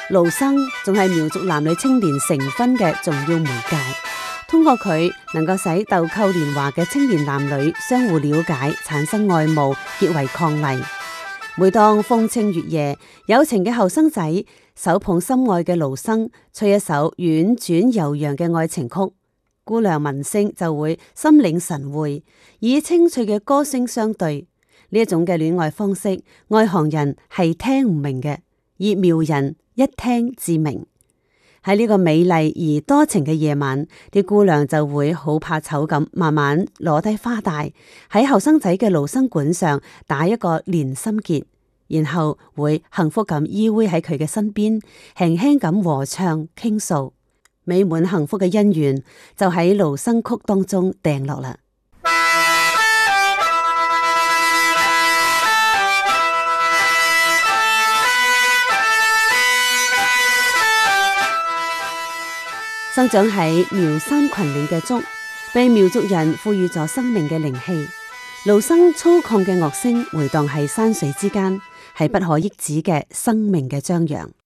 盧生仲係苗族男女青年成婚嘅重要媒介，通過佢能夠使豆蔻年華嘅青年男女相互了解，產生愛慕，結為伉儷。每當風清月夜，有情嘅後生仔手捧心愛嘅盧生，吹一首婉轉悠揚嘅愛情曲，姑娘聞聲就會心領神會，以清脆嘅歌聲相對。呢一種嘅戀愛方式，外行人係聽唔明嘅，而苗人一聽自明。喺呢個美麗而多情嘅夜晚，啲姑娘就會好怕醜咁，慢慢攞低花帶喺後生仔嘅盧生館上打一個連心結，然後會幸福咁依偎喺佢嘅身邊，輕輕咁和唱傾訴，美滿幸福嘅姻緣就喺盧生曲當中訂落啦。生長喺苗山群嶺嘅竹，被苗族人賦予咗生命嘅靈氣。盧生粗獷嘅樂聲回蕩喺山水之間，係不可抑止嘅生命嘅張揚。